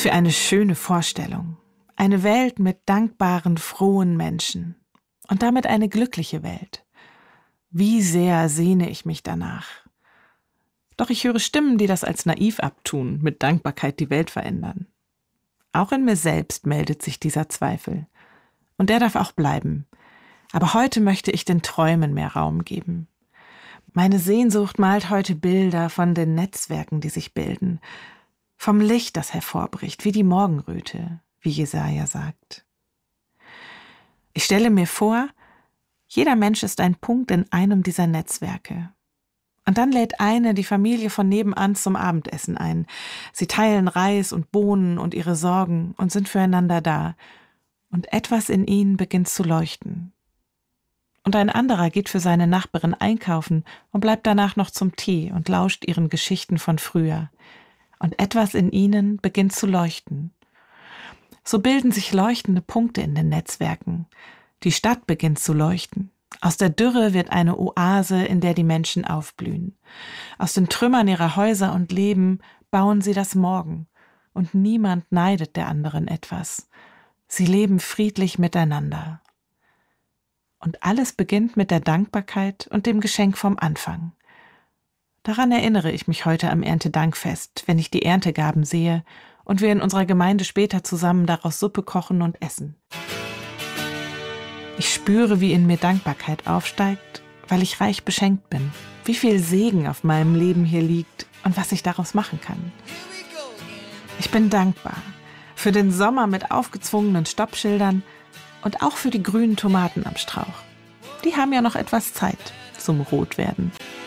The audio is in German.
Was für eine schöne Vorstellung. Eine Welt mit dankbaren, frohen Menschen. Und damit eine glückliche Welt. Wie sehr sehne ich mich danach. Doch ich höre Stimmen, die das als naiv abtun, mit Dankbarkeit die Welt verändern. Auch in mir selbst meldet sich dieser Zweifel. Und der darf auch bleiben. Aber heute möchte ich den Träumen mehr Raum geben. Meine Sehnsucht malt heute Bilder von den Netzwerken, die sich bilden. Vom Licht, das hervorbricht, wie die Morgenröte, wie Jesaja sagt. Ich stelle mir vor, jeder Mensch ist ein Punkt in einem dieser Netzwerke. Und dann lädt eine die Familie von nebenan zum Abendessen ein. Sie teilen Reis und Bohnen und ihre Sorgen und sind füreinander da. Und etwas in ihnen beginnt zu leuchten. Und ein anderer geht für seine Nachbarin einkaufen und bleibt danach noch zum Tee und lauscht ihren Geschichten von früher. Und etwas in ihnen beginnt zu leuchten. So bilden sich leuchtende Punkte in den Netzwerken. Die Stadt beginnt zu leuchten. Aus der Dürre wird eine Oase, in der die Menschen aufblühen. Aus den Trümmern ihrer Häuser und Leben bauen sie das Morgen. Und niemand neidet der anderen etwas. Sie leben friedlich miteinander. Und alles beginnt mit der Dankbarkeit und dem Geschenk vom Anfang. Daran erinnere ich mich heute am Erntedankfest, wenn ich die Erntegaben sehe und wir in unserer Gemeinde später zusammen daraus Suppe kochen und essen. Ich spüre, wie in mir Dankbarkeit aufsteigt, weil ich reich beschenkt bin. Wie viel Segen auf meinem Leben hier liegt und was ich daraus machen kann. Ich bin dankbar für den Sommer mit aufgezwungenen Stoppschildern und auch für die grünen Tomaten am Strauch. Die haben ja noch etwas Zeit zum Rotwerden.